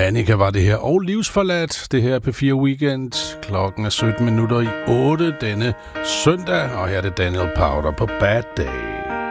Annika var det her, og livsforladt. Det her er P4 Weekend. Klokken er 17 minutter i 8 denne søndag, og her er det Daniel Powter på Bad Day.